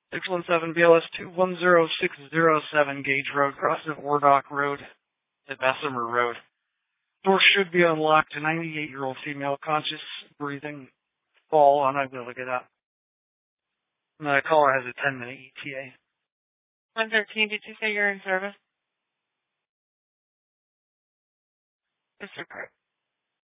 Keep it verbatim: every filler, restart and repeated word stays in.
six one seven B L S two one zero six zero seven Gage Road, crossing of Wardock Road at Bessemer Road. Door should be unlocked. A ninety-eight-year-old female, conscious, breathing, fall, unable to get up. The caller has a ten-minute E T A. one thirteen, did you say you're in service? Disregard.